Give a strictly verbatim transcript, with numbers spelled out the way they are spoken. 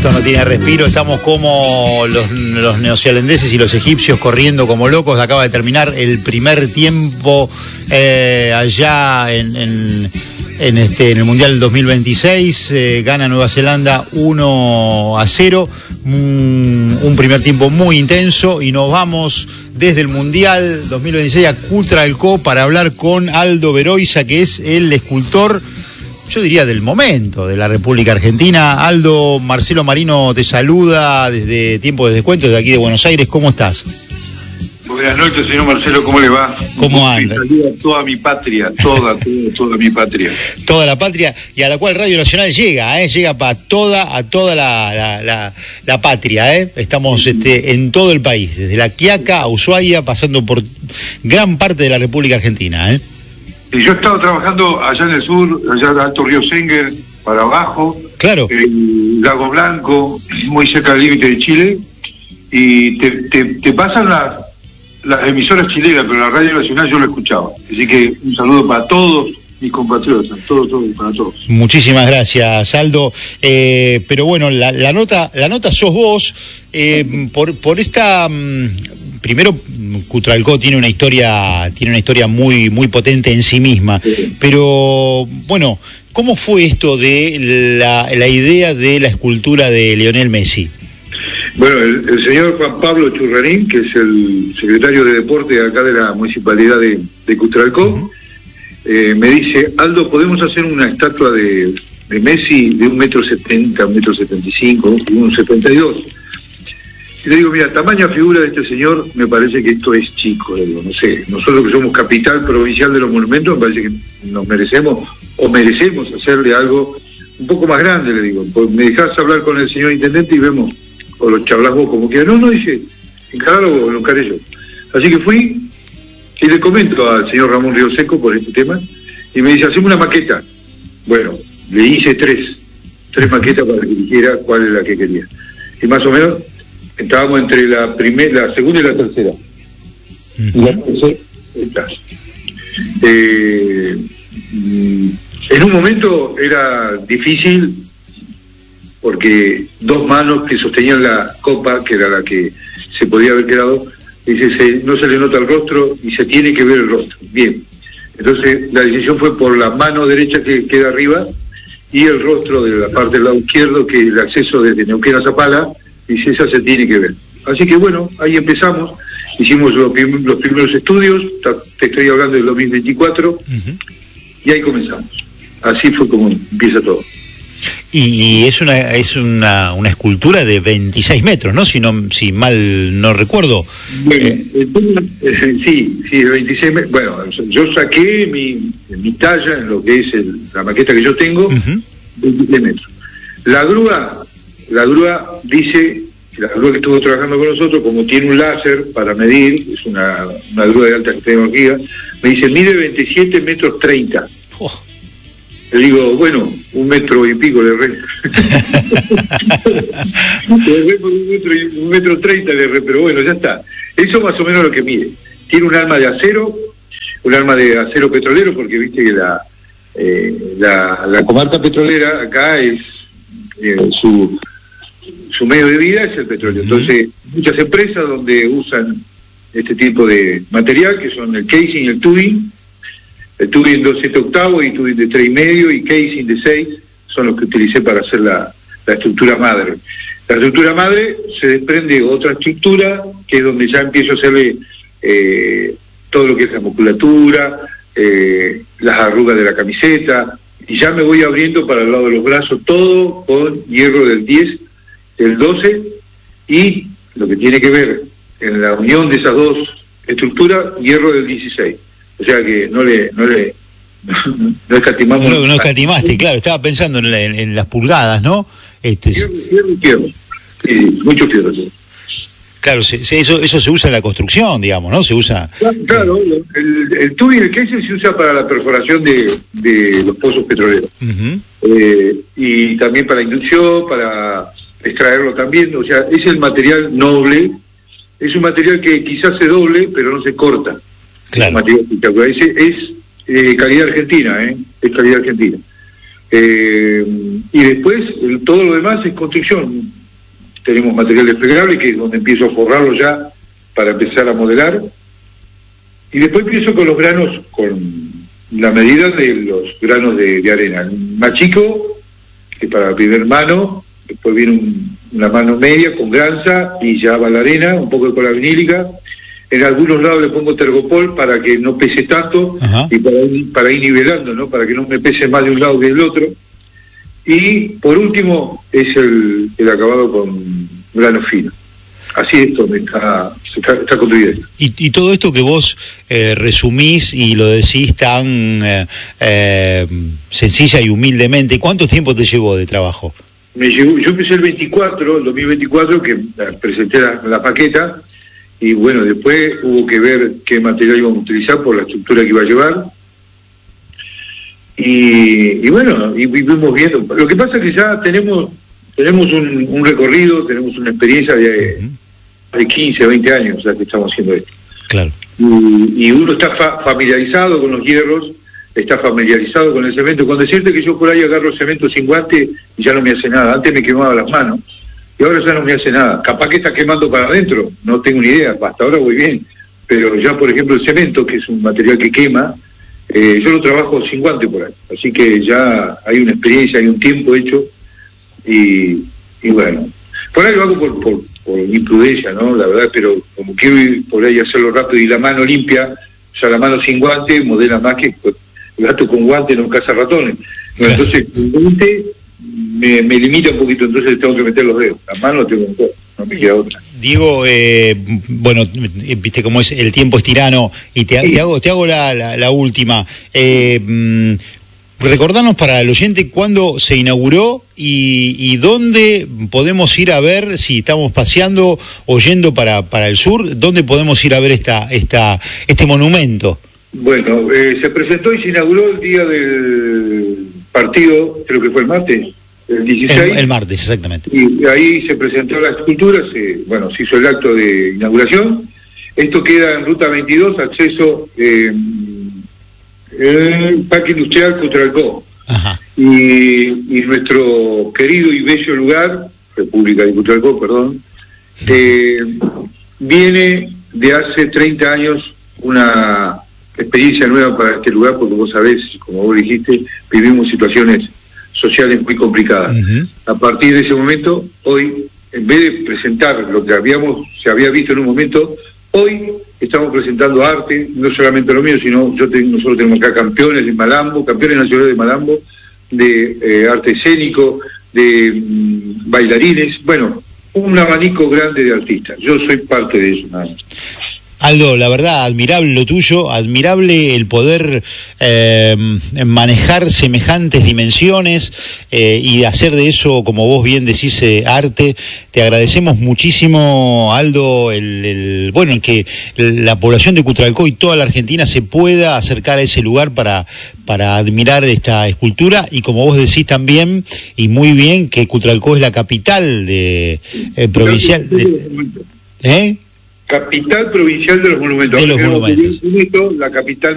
Esto no tiene respiro, estamos como los, los neozelandeses y los egipcios corriendo como locos. Acaba de terminar el primer tiempo eh, allá en, en, en, este, en el Mundial dos mil veintiséis. Eh, gana Nueva Zelanda uno a cero. Un, un primer tiempo muy intenso y nos vamos desde el Mundial dos mil veintiséis a Cutralcó para hablar con Aldo Beroiza, que es el escultor, yo diría, del momento de la República Argentina. Aldo, Marcelo Marino te saluda desde Tiempo de Descuento, desde aquí de Buenos Aires. ¿Cómo estás? Buenas noches, señor Marcelo, ¿cómo le va? ¿Cómo anda? Saluda a toda mi patria, toda, toda, toda mi patria. Toda la patria, y a la cual Radio Nacional llega, ¿eh? Llega para toda, a toda la, la, la, la patria, ¿eh? Estamos este, en todo el país, desde La Quiaca a Ushuaia, pasando por gran parte de la República Argentina, ¿eh? Y yo he estado trabajando allá en el sur, allá de Alto Río Senguer, para abajo. Claro. En Lago Blanco, muy cerca del límite de Chile, y te, te, te pasan las... las emisoras chilenas, pero la Radio Nacional yo lo escuchaba. Así que un saludo para todos mis compatriotas, todos, todos, para todos. Muchísimas gracias, Aldo. Eh, pero bueno, la, la nota, la nota sos vos, eh, por, por esta, um, primero, Cutralcó tiene una historia, tiene una historia muy, muy potente en sí misma, sí. Pero bueno, ¿cómo fue esto de la, la idea de la escultura de Lionel Messi? Bueno, el, el señor Juan Pablo Churrarín, que es el secretario de Deporte acá de la Municipalidad de, de Cutralcó, uh-huh. eh, me dice: Aldo, ¿podemos hacer una estatua de, de Messi de un metro setenta, un metro setenta y cinco, un setenta y dos? Y le digo, mira, tamaña figura de este señor, me parece que esto es chico. Le digo, no sé, nosotros que somos capital provincial de los monumentos, me parece que nos merecemos, o merecemos hacerle algo un poco más grande, le digo. Pues me dejás hablar con el señor intendente y vemos, o lo charlas vos como quieras. No, no, dice, encaralo vos, lo encaré yo. Así que fui y le comento al señor Ramón Río Seco por este tema, y me dice, hacemos una maqueta. Bueno, le hice tres, tres maquetas para que dijera cuál es la que quería. Y más o menos estábamos entre la primera, la segunda y la tercera. Uh-huh. Y la tercera está. Eh, en un momento era difícil, porque dos manos que sostenían la copa, que era la que se podía haber quedado, dice, se, no se le nota el rostro y se tiene que ver el rostro. Bien, entonces la decisión fue por la mano derecha que queda arriba y el rostro de la parte del lado izquierdo, que es el acceso desde Neuquén a Zapala, dice, esa se tiene que ver. Así que bueno, ahí empezamos, hicimos los, prim- los primeros estudios, te estoy hablando del dos mil veinticuatro, uh-huh. Y ahí comenzamos. Así fue como empieza todo. Y es una es una, una escultura de veintiséis metros, ¿no? Si no si mal no recuerdo. Bueno, eh, eh, sí, sí, de veintiséis metros. Bueno, yo saqué mi, mi talla en lo que es el, la maqueta que yo tengo, uh-huh. veintiséis metros. La grúa, la grúa dice, la grúa que estuvo trabajando con nosotros, como tiene un láser para medir, es una, una grúa de alta tecnología, me dice, mide veintisiete metros treinta. Oh. Le digo, bueno, un metro y pico le re. le re por un metro, y, un metro treinta le re, pero bueno, ya está. Eso más o menos lo que mide. Tiene un arma de acero, un arma de acero petrolero, porque viste que la eh, la, la comarca petrolera acá es eh, su su medio de vida es el petróleo. Entonces, muchas empresas donde usan este tipo de material, que son el casing y el tubing, el tubing de siete octavos y tubing de tres y medio y casing de seis, son los que utilicé para hacer la, la estructura madre. La estructura madre se desprende otra estructura, que es donde ya empiezo a hacerle eh, todo lo que es la musculatura, eh, las arrugas de la camiseta, y ya me voy abriendo para el lado de los brazos, todo con hierro del diez, del doce, y lo que tiene que ver en la unión de esas dos estructuras, hierro del dieciséis. O sea que no le no le no escatimamos. No, no escatimaste, claro, estaba pensando en, la, en, en las pulgadas, ¿no? Este fierro, fierro, fierro. Sí, mucho fierro, sí. Claro, se, se, eso eso se usa en la construcción, digamos, ¿no? Se usa. Claro, claro, el, el tubing y el casing se usa para la perforación de, de los pozos petroleros. Uh-huh. Eh, y también para inducción, para extraerlo también. O sea, es el material noble, es un material que quizás se doble, pero no se corta. Claro. Es, es eh, calidad argentina, ¿eh? Es calidad argentina. Eh, y después el, todo lo demás es construcción. Tenemos material desplegable, que es donde empiezo a forrarlo ya para empezar a modelar. Y después empiezo con los granos, con la medida de los granos de, de arena. Más chico, que para la primer mano, después viene un, una mano media con granza y ya va la arena, un poco de cola vinílica. En algunos lados le pongo tergopol para que no pese tanto. Ajá. Y para ir, para ir nivelando, ¿no? Para que no me pese más de un lado que del otro. Y por último es el, el acabado con grano fino. Así esto me está, está, está construyendo. Y, y todo esto que vos eh, resumís y lo decís tan eh, eh, sencilla y humildemente, ¿cuánto tiempo te llevó de trabajo? Me llevó, yo empecé el veinticuatro, el dos mil veinticuatro, que presenté la, la paqueta, y bueno, después hubo que ver qué material íbamos a utilizar por la estructura que iba a llevar. Y, y bueno, y, y fuimos viendo. Lo que pasa es que ya tenemos tenemos un, un recorrido, tenemos una experiencia de, uh-huh. de quince, veinte años ya que estamos haciendo esto. Claro. Y, y uno está fa- familiarizado con los hierros, está familiarizado con el cemento. Con decirte que yo por ahí agarro cemento sin guante y ya no me hace nada. Antes me quemaba las manos y ahora ya no me hace nada. Capaz que está quemando para adentro, no tengo ni idea, hasta ahora voy bien. Pero ya, por ejemplo, el cemento, que es un material que quema, eh, yo lo trabajo sin guante por ahí. Así que ya hay una experiencia, hay un tiempo hecho y, y bueno. Por ahí lo hago por, por, por imprudencia, ¿no? La verdad, pero como quiero ir por ahí a hacerlo rápido y la mano limpia, o sea, la mano sin guante modela más que pues, el gato con guante no caza ratones. Bueno, entonces, el guante me, me limita un poquito, entonces tengo que meter los dedos. La mano tengo que meter, no me queda otra. Diego, eh, bueno, viste cómo es, el tiempo es tirano, y te, sí. te hago te hago la, la, la última. Eh, mm, recordanos para el oyente cuándo se inauguró y, y dónde podemos ir a ver, si estamos paseando o yendo para, para el sur, dónde podemos ir a ver esta esta este monumento. Bueno, eh, se presentó y se inauguró el día del partido, creo que fue el martes. El dieciséis. El, el martes, exactamente. Y ahí se presentó la escultura, se, bueno, se hizo el acto de inauguración. Esto queda en Ruta veintidós, acceso eh, el Parque Industrial Cutralcó. Ajá. Y, y nuestro querido y bello lugar, República de Cutralcó, perdón, eh, viene de hace treinta años una experiencia nueva para este lugar, porque vos sabés, como vos dijiste, vivimos situaciones sociales muy complicadas. Uh-huh. A partir de ese momento, hoy, en vez de presentar lo que habíamos se había visto en un momento, hoy estamos presentando arte, no solamente lo mío, sino yo te, nosotros tenemos acá campeones de Malambo, campeones nacionales de Malambo, de eh, arte escénico, de mm, bailarines, bueno, un abanico grande de artistas. Yo soy parte de eso, nada más. Aldo, la verdad, admirable lo tuyo, admirable el poder eh, manejar semejantes dimensiones eh, y hacer de eso, como vos bien decís, eh, arte. Te agradecemos muchísimo, Aldo, el, el bueno, el que la población de Cutralcó y toda la Argentina se pueda acercar a ese lugar para, para admirar esta escultura, y como vos decís también, y muy bien, que Cutralcó es la capital de eh, provincial. De, ¿eh? Capital provincial de los monumentos. De los monumentos. La capital